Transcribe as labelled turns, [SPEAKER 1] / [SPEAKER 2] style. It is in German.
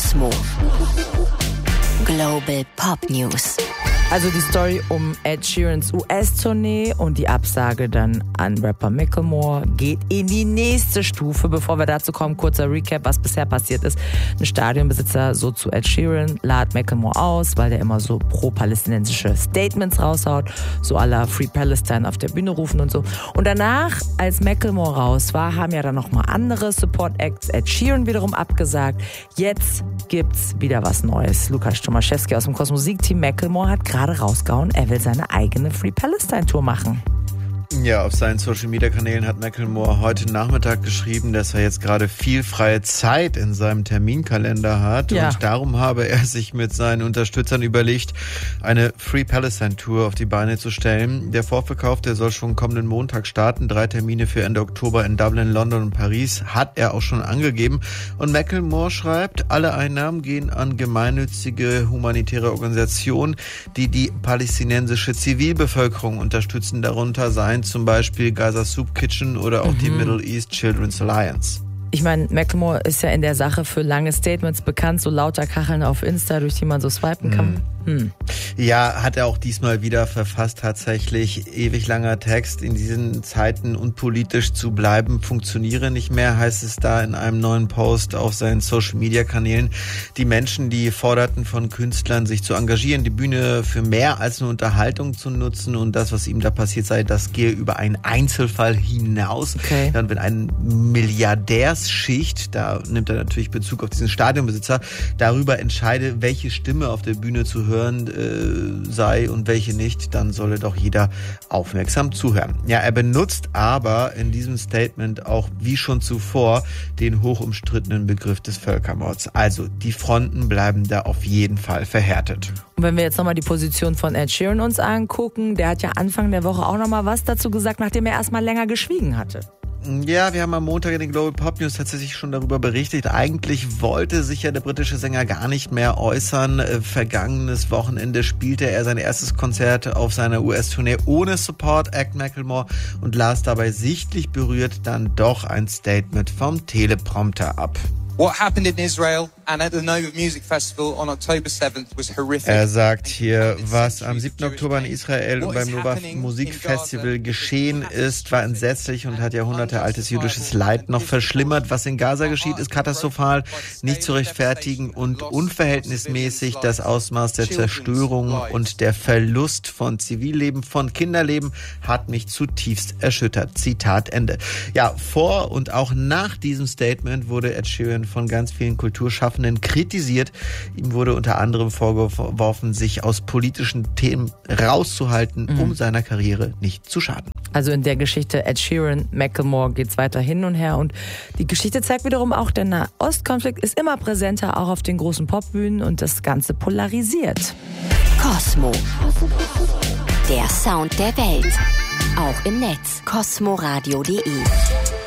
[SPEAKER 1] Cosmo. Global Pop News.
[SPEAKER 2] Also die Story um Ed Sheerans US-Tournee und die Absage dann an Rapper Macklemore geht in die nächste Stufe. Bevor wir dazu kommen, kurzer Recap, was bisher passiert ist. Ein Stadionbesitzer so zu Ed Sheeran, lad Macklemore aus, weil der immer so pro-palästinensische Statements raushaut, so à la Free Palestine auf der Bühne rufen und so. Und danach, als Macklemore raus war, haben ja dann nochmal andere Support-Acts Ed Sheeran wiederum abgesagt. Jetzt gibt's wieder was Neues. Lukas Tomaszewski aus dem Kosmosik-Team Macklemore hat gerade rausgehauen, er will seine eigene Free Palestine Tour machen.
[SPEAKER 3] Ja, auf seinen Social-Media-Kanälen hat Macklemore heute Nachmittag geschrieben, dass er jetzt gerade viel freie Zeit in seinem Terminkalender hat. Ja. Und darum habe er sich mit seinen Unterstützern überlegt, eine Free Palestine Tour auf die Beine zu stellen. Der Vorverkauf, der soll schon kommenden Montag starten. 3 Termine für Ende Oktober in Dublin, London und Paris hat er auch schon angegeben. Und Macklemore schreibt, alle Einnahmen gehen an gemeinnützige humanitäre Organisationen, die die palästinensische Zivilbevölkerung unterstützen. Darunter seien zum Beispiel Gaza Soup Kitchen oder auch die Middle East Children's Alliance.
[SPEAKER 2] Ich meine, Macklemore ist ja in der Sache für lange Statements bekannt, so lauter Kacheln auf Insta, durch die man so swipen kann.
[SPEAKER 3] Ja, hat er auch diesmal wieder verfasst, tatsächlich. Ewig langer Text. In diesen Zeiten unpolitisch zu bleiben funktioniere nicht mehr, heißt es da in einem neuen Post auf seinen Social-Media-Kanälen. Die Menschen, die forderten von Künstlern, sich zu engagieren, die Bühne für mehr als eine Unterhaltung zu nutzen, und das, was ihm da passiert sei, das gehe über einen Einzelfall hinaus.
[SPEAKER 2] Okay.
[SPEAKER 3] Dann, wenn eine Milliardärsschicht, da nimmt er natürlich Bezug auf diesen Stadionbesitzer, darüber entscheide, welche Stimme auf der Bühne zu hören sei und welche nicht, dann solle doch jeder aufmerksam zuhören. Ja, er benutzt aber in diesem Statement auch wie schon zuvor den hochumstrittenen Begriff des Völkermords. Also die Fronten bleiben da auf jeden Fall verhärtet.
[SPEAKER 2] Und wenn wir jetzt nochmal die Position von Ed Sheeran uns angucken, der hat ja Anfang der Woche auch nochmal was dazu gesagt, nachdem er erstmal länger geschwiegen hatte.
[SPEAKER 3] Ja, wir haben am Montag in den Global Pop News tatsächlich schon darüber berichtet. Eigentlich wollte sich ja der britische Sänger gar nicht mehr äußern. Vergangenes Wochenende spielte er sein erstes Konzert auf seiner US-Tournee ohne Support-Act Macklemore und las dabei sichtlich berührt dann doch ein Statement vom Teleprompter ab.
[SPEAKER 4] What happened in Israel and at the Nova Music Festival on October 7th was horrific.
[SPEAKER 3] Er sagt hier, was am 7. Oktober in Israel und beim Nova Music Festival geschehen ist, war entsetzlich und hat jahrhundertealtes jüdisches Leid noch verschlimmert. Was in Gaza geschieht, ist katastrophal, nicht zu rechtfertigen und unverhältnismäßig. Das Ausmaß der Zerstörung und der Verlust von Zivilleben, von Kinderleben hat mich zutiefst erschüttert. Zitat Ende. Ja, vor und auch nach diesem Statement wurde Ed Sheeran von ganz vielen Kulturschaffenden kritisiert. Ihm wurde unter anderem vorgeworfen, sich aus politischen Themen rauszuhalten, um seiner Karriere nicht zu schaden.
[SPEAKER 2] Also in der Geschichte Ed Sheeran, Macklemore geht's weiter hin und her, und die Geschichte zeigt wiederum auch, der Nahostkonflikt ist immer präsenter, auch auf den großen Popbühnen, und das Ganze polarisiert.
[SPEAKER 1] Cosmo. Der Sound der Welt. Auch im Netz. cosmoradio.de